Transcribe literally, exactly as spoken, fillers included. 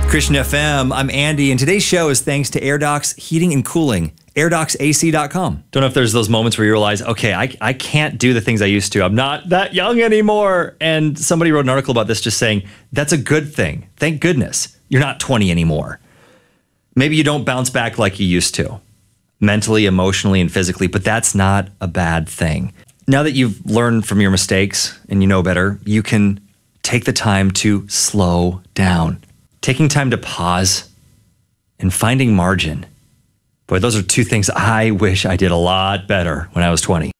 Christian F M, I'm Andy, and today's show is thanks to AirDocs Heating and Cooling, air docs A C dot com. Don't know if there's those moments where you realize, okay, I, I can't do the things I used to. I'm not that young anymore. And somebody wrote an article about this just saying, that's a good thing. Thank goodness you're not twenty anymore. Maybe you don't bounce back like you used to, mentally, emotionally, and physically, but that's not a bad thing. Now that you've learned from your mistakes and you know better, you can take the time to slow down. Taking time to pause and finding margin. Boy, those are two things I wish I did a lot better when I was twenty.